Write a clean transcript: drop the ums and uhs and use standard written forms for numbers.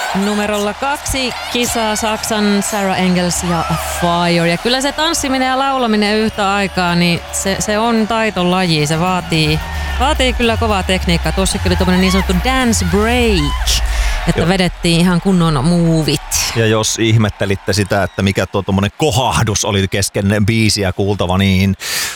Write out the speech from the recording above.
Numerolla 2 kisaa Saksan Sarah Engels ja Fire. Ja kyllä se tanssiminen ja laulaminen yhtä aikaa, niin se on taitolaji. Se vaatii kyllä kovaa tekniikkaa. Tuossa kyllä tuommoinen niin sanottu dance break, että vedettiin ihan kunnon muuvit. Ja jos ihmettelitte sitä, että mikä tuo tuommoinen kohahdus oli kesken biisiä kuultava, niin